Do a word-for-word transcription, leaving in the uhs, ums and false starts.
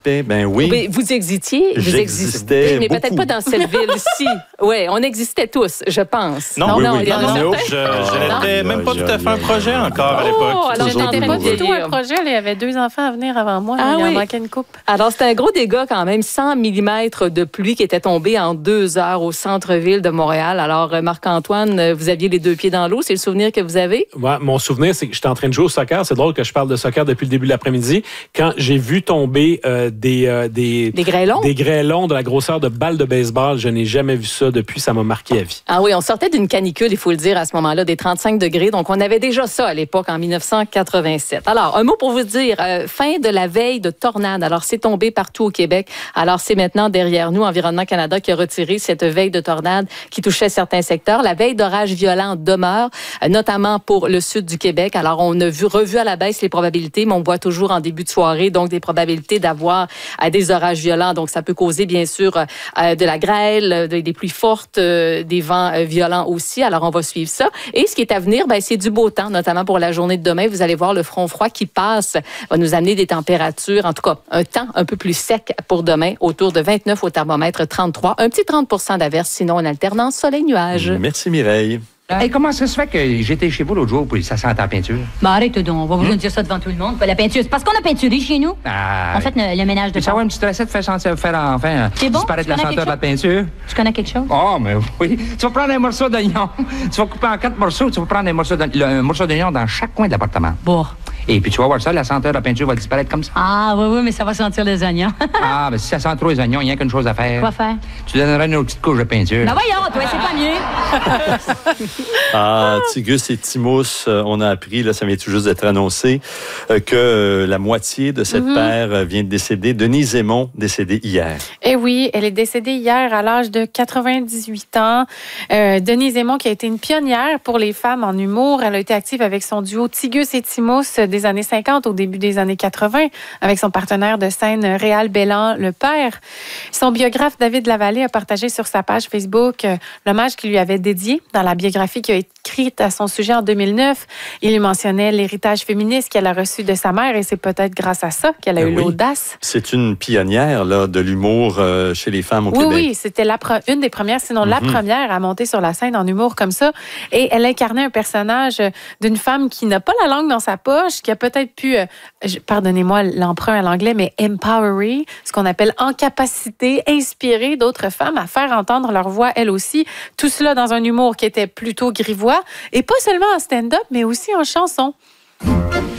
Ben oui. Mais vous existiez, vous existez, mais peut-être pas dans cette ville-ci. Oui, on existait tous, je pense. Non, oui, non, oui. non, non, non. Je, je n'étais même pas tout à fait un projet encore à Oh, l'époque. alors Je n'étais pas du tout vieillir. un projet. Là, il y avait deux enfants à venir avant moi. Ah il oui. en manquait une coupe. Alors, c'était un gros dégât quand même. cent millimètres de pluie qui était tombée en deux heures au centre-ville de Montréal. Alors, Marc-Antoine, vous aviez les deux pieds dans l'eau. C'est le souvenir que vous avez? Ouais, mon souvenir, c'est que j'étais en train de jouer au soccer. C'est drôle que je parle de soccer depuis le début de l'après-midi. Quand j'ai vu tomber euh, des, euh, des Des grêlons? Des grêlons de la grosseur de balles de baseball. Je n'ai jamais vu ça depuis. Ça m'a marqué à vie. Ah oui, on sortait d'une canicule, il faut le dire, à ce moment-là, des trente-cinq degrés. Donc, on avait déjà ça à l'époque, en dix-neuf cent quatre-vingt-sept. Alors, un mot pour vous dire, euh, fin de la veille de tornade. Alors, c'est tombé partout au Québec. Alors, c'est maintenant derrière nous, Environnement Canada, qui a retiré cette veille de tornade qui touchait certains secteurs. La veille d'orage violent demeure, euh, notamment pour le sud du Québec. Alors, on a vu, revu à la baisse les probabilités, mais on voit toujours en début de soirée, donc des probabilités d'avoir euh, des orages violents. Donc, ça peut causer, bien sûr, euh, de la grêle, euh, des pluies fortes, euh, des vents euh, violents aussi. Alors, on va suivre ça. Et ce qui est à venir, ben, c'est du beau temps, notamment pour la journée de demain. Vous allez voir le front froid qui passe, va nous amener des températures, en tout cas, un temps un peu plus sec pour demain, autour de vingt-neuf au thermomètre, trente-trois. Un petit trente pour cent d'averse, sinon une alternance soleil-nuage. Merci Mireille. Hey, comment ça se fait que j'étais chez vous l'autre jour puis ça sent la peinture? Ben arrête donc, on va vous dire ça devant tout le monde. La peinture, c'est parce qu'on a peinturé chez nous. Ah, En fait, le, le ménage de tu savoir une petite recette faire, sentir, faire enfin C'est bon? disparaître Tu la connais senteur de la peinture? Tu connais quelque chose? Oh, mais oui. Tu vas prendre un morceau d'oignon. Tu vas couper en quatre morceaux. Tu vas prendre un morceau d'oignon, un morceau d'oignon dans chaque coin de l'appartement. Bon. Et puis tu vas voir ça, la senteur de la peinture va disparaître comme ça. Ah, oui, oui, mais ça va sentir les oignons. Ah, ben si ça sent trop les oignons, il n'y a qu'une chose à faire. Quoi faire? Tu donneras une autre petite couche de peinture. Ben voyons, toi, c'est pas mieux. Ah, Tigus et Timous, euh, on a appris, là, ça vient tout juste d'être annoncé, euh, que euh, la moitié de cette Mm-hmm. paire euh, vient de décéder. Denise Aymon, décédée hier. Eh oui, elle est décédée hier à l'âge de quatre-vingt-dix-huit ans. Euh, Denise Aymon, qui a été une pionnière pour les femmes en humour. Elle a été active avec son duo Tigus et Timous des années cinquante au début des années quatre-vingts, avec son partenaire de scène Réal Belland, le père. Son biographe David Lavallée a partagé sur sa page Facebook euh, l'hommage qu'il lui avait dédié dans la biographie qu'il a écrite à son sujet en deux mille neuf. Il lui mentionnait l'héritage féministe qu'elle a reçu de sa mère et c'est peut-être grâce à ça qu'elle a Ben eu oui. l'audace. C'est une pionnière là, de l'humour euh, chez les femmes au Oui, Québec. oui, c'était la pre- une des premières, sinon la Mhm. première à monter sur la scène en humour comme ça. Et elle incarnait un personnage d'une femme qui n'a pas la langue dans sa poche, qui a peut-être pu, euh, je- pardonnez-moi l'emprunt à l'anglais, mais empowerer, ce qu'on appelle en capacité, inspirer d'autres femmes à faire entendre leur voix, elles aussi. Tout cela dans un humour qui était plutôt grivois, et pas seulement en stand-up, mais aussi en chanson.